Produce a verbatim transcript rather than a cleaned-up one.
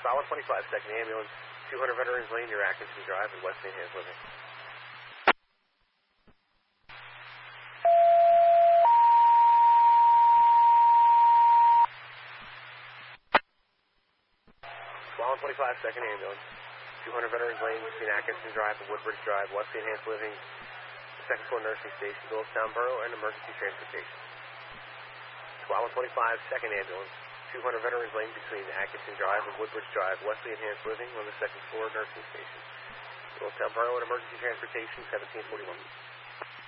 Solid twenty-five, second ambulance, two hundred Veterans Lane near Atkinson Drive in West Saint Anne's Living. Solid twenty-five, second ambulance, two hundred Veterans Lane between Atkinson Drive and Woodbridge Drive, West Saint Anne's Living, second floor nursing station, Doylestown Borough, and emergency transportation. Solid twenty-five, second ambulance, two hundred Veterans Lane between Atkinson Drive and Woodbridge Drive, Wesley Enhanced Living on the second floor nursing station. Doylestown Borough and emergency transportation, seventeen forty-one.